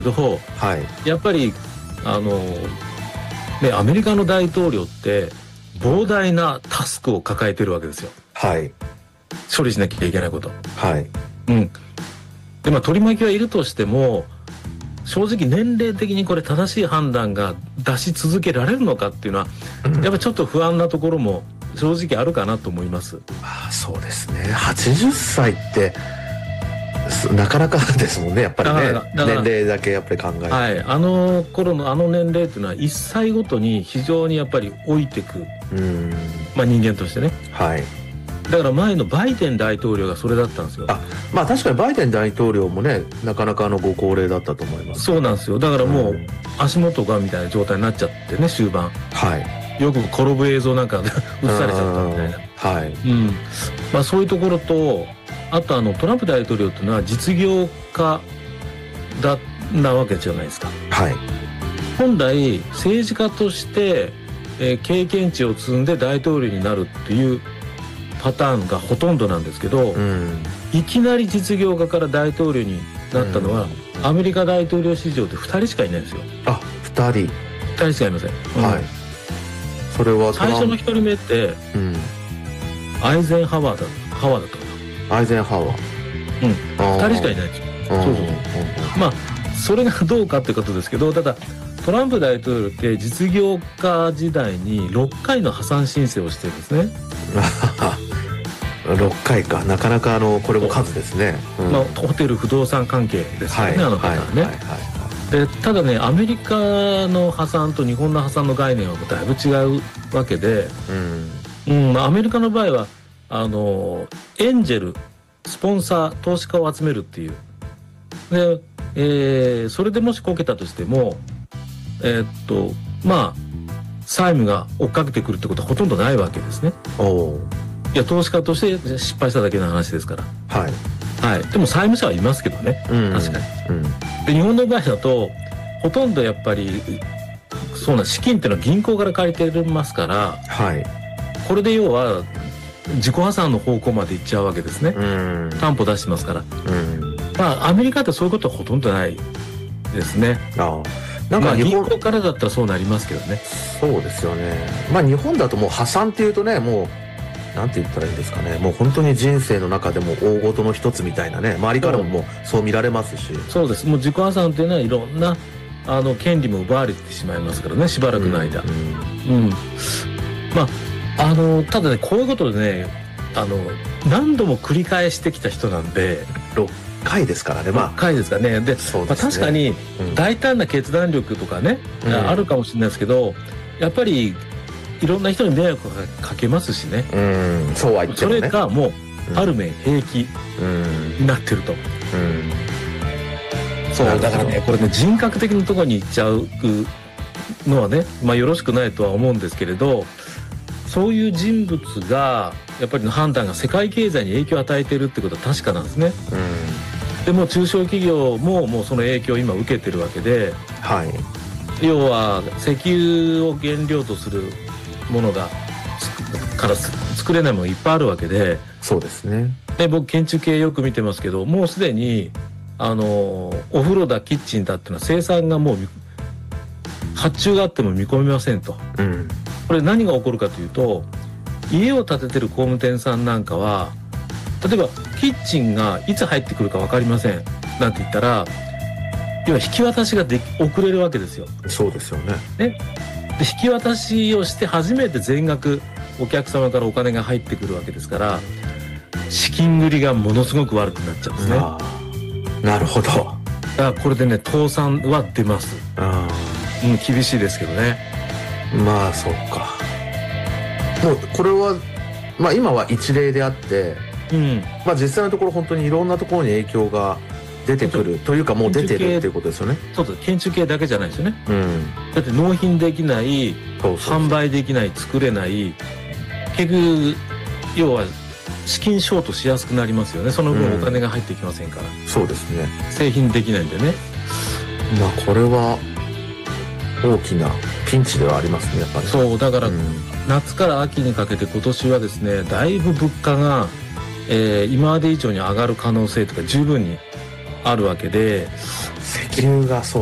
ど、 はい、 やっぱりアメリカの大統領って膨大なタスクを抱えてるわけですよ。 はい、 処理しなきゃいけないこと。 はい、 で取り巻きはいるとしても、正直年齢的にこれ正しい判断が出し続けられるのかっていうのは、やっぱちょっと不安なところも正直あるかなと思います。 そうですね。80歳ってなかなかですもんね、やっぱりね。年齢だけやっぱり考えて、 はい、あの頃の年齢っていうのは1歳ごとに非常にやっぱり老いてく、人間としてね。 はい。 だから前のバイデン大統領がそれだったんですよ。 確かにバイデン大統領もね、なかなかご高齢だったと思います。 そうなんですよ。だからもう足元がみたいな状態になっちゃってね、終盤。 はい。 よく転ぶ映像なんか映されちゃったみたいな。 はい。 そういうところと、あとトランプ大統領っていうのは実業家なわけじゃないですか。 はい。 本来政治家として、経験値を積んで大統領になるっていうパターンがほとんどなんですけど、いきなり実業家から大統領になったのは、アメリカ大統領史上で2人しかいないんですよ。 2 人しかいません。 はい。それは最初の1人目って、アイゼンハワーだったかな。 アイゼンハワー。 2人しかいないんですよ。それがどうかってことですけど、ただトランプ大統領って実業家時代に6回の破産申請をしてるんですね。 6回か、なかなかこれも数ですね。 ホテル不動産関係ですよね、あの方はね。でただね、アメリカの破産と日本の破産の概念はだいぶ違うわけで、アメリカの場合はエンジェル、スポンサー、投資家を集めるっていう。で、それでもしこけたとしても、債務が追っかけてくるってことはほとんどないわけですね。いや、投資家として失敗しただけの話ですから。はい。でも債務者はいますけどね。確かに。で、日本の場合だと、ほとんどやっぱり、そうな資金っていうのは銀行から借りてますから、これで要は、自己破産の方向まで行っちゃうわけですね。担保出してますから。アメリカってそういうことはほとんどないですね。銀行からだったらそうなりますけどね。 そうですよね。日本だともう破産っていうとね、もうなんて言ったらいいんですかね、もう本当に人生の中でも大事の一つみたいなね、周りからももうそう見られますし。 そうです。もう自己破産っていうのはいろんな権利も奪われてしまいますからね、しばらくの間。ただね、こういうことでね、何度も繰り返してきた人なんで、 6回ですからね。 6回ですからね。で、確かに大胆な決断力とかね、あるかもしれないですけど、やっぱりいろんな人に迷惑をかけますしね。 そうは言ってもね。 それがもうある面平気になってると。そうだからね、これね、人格的なところに行っちゃうのはね、よろしくないとは思うんですけれど、そういう人物がやっぱりの判断が世界経済に影響を与えているってことは確かなんですね。でも中小企業ももうその影響を今受けてるわけで、要は石油を原料とするものから作れないものいっぱいあるわけで。 そうですね。 で、僕建築系よく見てますけど、もうすでにお風呂だキッチンだっていうのは生産がもう発注があっても見込めませんと。これ何が起こるかというと、家を建ててる工務店さんなんかは、例えばキッチンがいつ入ってくるか分かりませんなんて言ったら、要は引き渡しが遅れるわけですよ。 そうですよね。 で引き渡しをして初めて全額お客様からお金が入ってくるわけですから、資金繰りがものすごく悪くなっちゃうんですね。 なるほど。だからこれでね、倒産は出ます。厳しいですけどね。 そうか。もうこれは今は一例であって、実際のところ本当にいろんなところに影響が出てくるというか、もう出てるっていうことですよね。 そうです。建築系だけじゃないですよね。だって納品できない、販売できない、作れない、結局要は資金ショートしやすくなりますよね。その分お金が入ってきませんから。 そうですね。 製品できないんでね。 これは大きなピンチではありますね、やっぱり。 そうだから、夏から秋にかけて今年はですね、だいぶ物価が、今まで以上に上がる可能性とか十分にあるわけで、 気流がそ